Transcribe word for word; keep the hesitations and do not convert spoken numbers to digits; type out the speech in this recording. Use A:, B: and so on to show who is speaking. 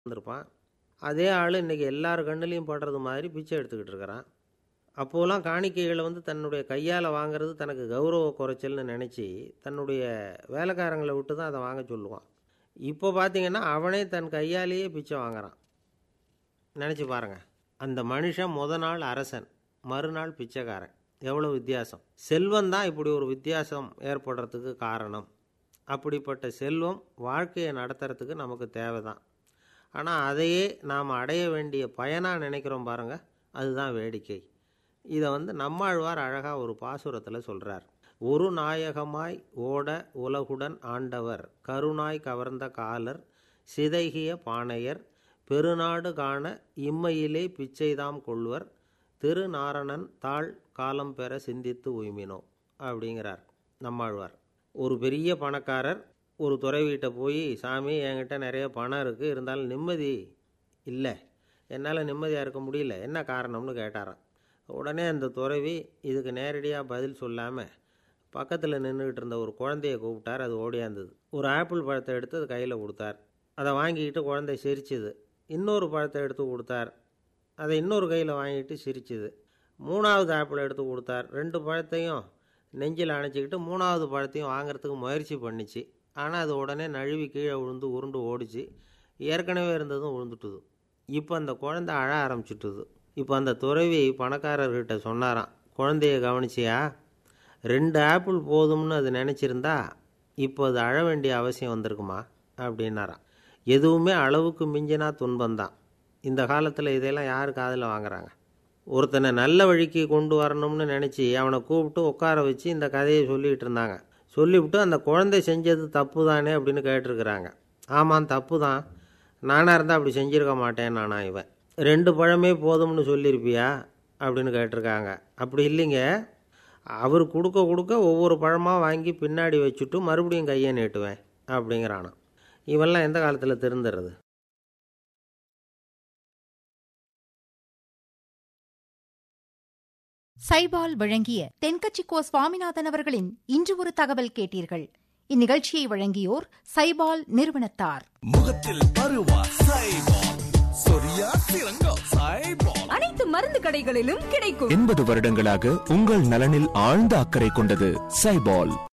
A: இருப்பான். அதே ஆள் இன்றைக்கி எல்லார் கண்ணுலேயும் படுறது மாதிரி பிச்சை எடுத்துக்கிட்டு இருக்கிறான். அப்போலாம் காணிக்கைகளை வந்து தன்னுடைய கையால் வாங்கிறது தனக்கு கௌரவ குறைச்சல்னு நினச்சி தன்னுடைய வேலைக்காரங்களை விட்டு தான் அதை வாங்க சொல்லுவான். இப்போ பார்த்திங்கன்னா அவனே தன் கையாலேயே பிச்சை வாங்குறான். நினச்சி பாருங்கள், அந்த மனுஷன் முத நாள் அரசன், மறுநாள் பிச்சைக்காரன். எவ்வளோ வித்தியாசம்! செல்வம் தான் இப்படி ஒரு வித்தியாசம் ஏற்படுறதுக்கு காரணம். அப்படிப்பட்ட செல்வம் வாழ்க்கையை நடத்துறதுக்கு நமக்கு தேவை தான். ஆனால் அதையே நாம் அடைய வேண்டிய பயனாக நினைக்கிறோம் பாருங்கள், அதுதான் வேடிக்கை. இதை வந்து நம்மாழ்வார் அழகாக ஒரு பாசுரத்தில் சொல்கிறார். ஒரு நாயகமாய் ஓட உலகுடன் ஆண்டவர், கருணாய் கவர்ந்த காலர், சிதைகிய பானையர், பெருநாடு காண இம்மையிலே பிச்சைதாம் கொள்வர், திருநாரணன் தாழ் காலம் பெற சிந்தித்து உய்மினோ அப்படிங்கிறார் நம்மாழ்வார். ஒரு பெரிய பணக்காரர் ஒரு துறவிகிட்ட போய், சாமி என்கிட்ட நிறைய பணம் இருக்குது, இருந்தாலும் நிம்மதி இல்லை, என்னால் நிம்மதியாக இருக்க முடியல, என்ன காரணம்னு கேட்டாராம். உடனே அந்த துறவி இதுக்கு நேரடியாக பதில் சொல்லாமல் பக்கத்தில் நின்றுக்கிட்டு இருந்த ஒரு குழந்தைய கூப்பிட்டார். அது ஓடியாந்தது. ஒரு ஆப்பிள் பழத்தை எடுத்து அது கையில் கொடுத்தார். அதை வாங்கிக்கிட்டு குழந்தை சிரிச்சுது. இன்னொரு பழத்தை எடுத்து கொடுத்தார். அதை இன்னொரு கையில் வாங்கிட்டு சிரிச்சுது. மூணாவது ஆப்பிள் எடுத்து கொடுத்தார். ரெண்டு பழத்தையும் நெஞ்சில் அணைச்சிக்கிட்டு மூணாவது பழத்தையும் வாங்கிறதுக்கு முயற்சி பண்ணிச்சு. ஆனால் அது உடனே நழுவி கீழே விழுந்து உருண்டு ஓடிச்சு. ஏற்கனவே இருந்ததும் விழுந்துட்டுது. இப்போ அந்த குழந்தை அழ ஆரம்பிச்சுட்டுது. இப்போ அந்த துறவி பணக்காரர்கிட்ட சொன்னாராம், குழந்தைய கவனிச்சியா, ரெண்டு ஆப்பிள் போதும்னு அது நினச்சிருந்தா இப்போ அது அழ வேண்டிய அவசியம் வந்திருக்குமா அப்படின்னாராம். எதுவுமே அளவுக்கு மிஞ்சினா துன்பந்தான். இந்த காலத்தில் இதெல்லாம் யார் காதில் வாங்குறாங்க? ஒருத்தனை நல்ல வழிக்கு கொண்டு வரணும்னு நினச்சி அவனை கூப்பிட்டு உட்கார வச்சு இந்த கதையை சொல்லிகிட்டு இருந்தாங்க. சொல்லிவிட்டு அந்த குழந்தை செஞ்சது தப்பு தானே அப்படின்னு கேட்டிருக்கிறாங்க. ஆமாம், தப்பு தான், நானாக இருந்தால் அப்படி செஞ்சுருக்க மாட்டேன் நானா இவன். ரெண்டு பழமே போதும்னு சொல்லியிருப்பியா அப்படின்னு கேட்டிருக்காங்க. அப்படி இல்லைங்க, அவர் கொடுக்க கொடுக்க ஒவ்வொரு பழமாக வாங்கி பின்னாடி வச்சுட்டு மறுபடியும் கையை நீட்டுவேன் அப்படிங்கிறானா. இவெல்லாம் எந்த காலத்தில் திருந்துறது?
B: சைபால் வழங்கிய தென்கட்சிக்கோ சுவாமிநாதன் அவர்களின் இன்று ஒரு தகவல் கேட்டீர்கள். இந்நிகழ்ச்சியை வழங்கியோர் சைபால் நிறுவனத்தார்.
C: முகத்தில் பருவா சைபால், சொரியா சிறங்கா சைபால்,
D: அனைத்து மருந்து கடைகளிலும் கிடைக்கும்.
C: எண்பது வருடங்களாக உங்கள் நலனில் ஆழ்ந்த அக்கறை கொண்டது சைபால்.